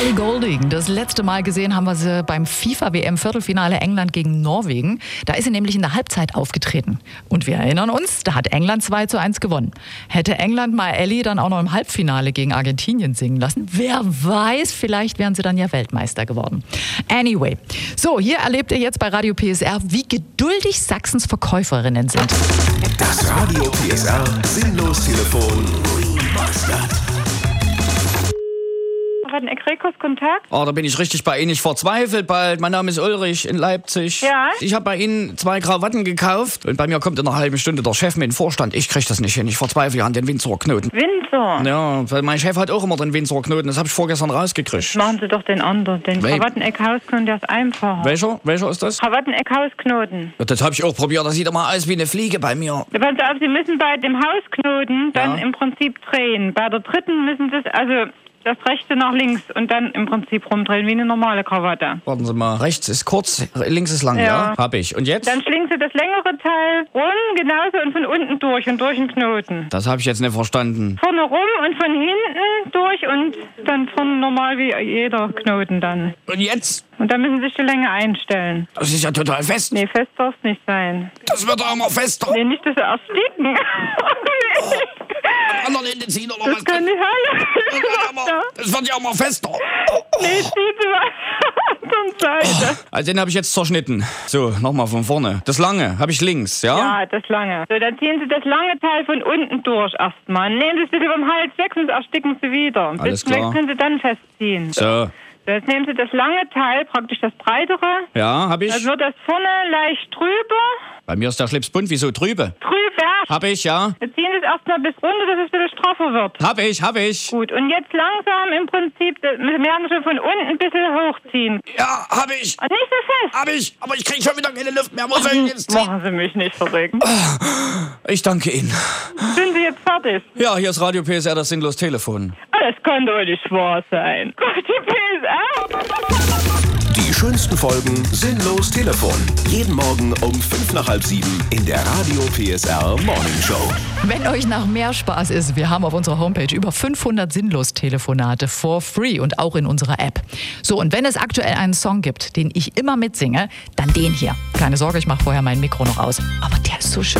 Ellie Goulding. Das letzte Mal gesehen haben wir sie beim FIFA-WM-Viertelfinale England gegen Norwegen. Da ist sie nämlich in der Halbzeit aufgetreten. Und wir erinnern uns, da hat England 2:1 gewonnen. Hätte England mal Ellie dann auch noch im Halbfinale gegen Argentinien singen lassen, wer weiß, vielleicht wären sie dann ja Weltmeister geworden. Anyway, so, hier erlebt ihr jetzt bei Radio PSR, wie geduldig Sachsens Verkäuferinnen sind. Das Radio PSR Sinnlos-Telefon. Kontakt? Oh, da bin ich richtig bei Ihnen. Ich verzweifle bald. Mein Name ist Ulrich in Leipzig. Ja? Ich habe bei Ihnen 2 Krawatten gekauft und bei mir kommt in einer halben Stunde der Chef mit dem Vorstand. Ich krieg das nicht hin. Ich verzweifle an den Windsor-Knoten. Windsor? Ja, weil mein Chef hat auch immer den Windsor-Knoten. Das habe ich vorgestern rausgekriegt. Machen Sie doch den anderen. Den Krawatteneck-Hausknoten, der ist einfacher. Welcher ist das? Krawatteneck-Hausknoten. Ja, das habe ich auch probiert. Das sieht immer aus wie eine Fliege bei mir. Passen Sie auf, Sie müssen bei dem Hausknoten dann Ja. im Prinzip drehen. Bei der dritten müssen Sie das rechte nach links und dann im Prinzip rumdrehen, wie eine normale Krawatte. Warten Sie mal. Rechts ist kurz, links ist lang, ja? Hab ich. Und jetzt? Dann schlingen Sie das längere Teil rum, genauso und von unten durch und durch den Knoten. Das habe ich jetzt nicht verstanden. Vorne rum und von hinten durch und dann vorne normal wie jeder Knoten dann. Und jetzt? Und dann müssen Sie sich die Länge einstellen. Das ist ja total fest. Nee, fest darf es nicht sein. Das wird auch immer fester. Nee, nicht, dass Sie ersticken. An anderen Ende ziehen oder Das was? kann nicht heilen. Das wird ja immer fester. Nee, zieht Sie mal zur Seite. Also den habe ich jetzt zerschnitten. So, nochmal von vorne. Das lange habe ich links, ja? Ja, das lange. So, dann ziehen Sie das lange Teil von unten durch erstmal. Nehmen Sie es bitte vom Hals weg, sonst ersticken Sie wieder. Alles Bis weg klar. können Sie dann festziehen. So, Jetzt nehmen Sie das lange Teil, praktisch das breitere. ja, habe ich. Dann wird das vorne leicht drüber. Bei mir ist der Schlips bunt. Wieso trübe? Drüber. Hab ich, ja. Jetzt ziehen Sie es erstmal bis runter, dass es ein bisschen straffer wird. Hab ich. Gut, und jetzt langsam im Prinzip, wir werden schon von unten ein bisschen hochziehen. Ja, hab ich. Und nicht so fest. Hab ich. Aber ich krieg schon wieder keine Luft mehr. Wo soll ich jetzt ziehen? Machen Sie mich nicht verrückt. Ich danke Ihnen. Sind Sie jetzt fertig? Ja, hier ist Radio PSR, das sinnlos Telefon. Das kann doch nicht wahr sein. Gott, die PSR. Die schönsten Folgen Sinnlos Telefon. Jeden Morgen um 6:55 in der Radio PSR Morning Show. Wenn euch nach mehr Spaß ist, wir haben auf unserer Homepage über 500 Sinnlos-Telefonate for free und auch in unserer App. So, und wenn es aktuell einen Song gibt, den ich immer mitsinge, dann den hier. Keine Sorge, ich mache vorher mein Mikro noch aus. Aber der ist so schön.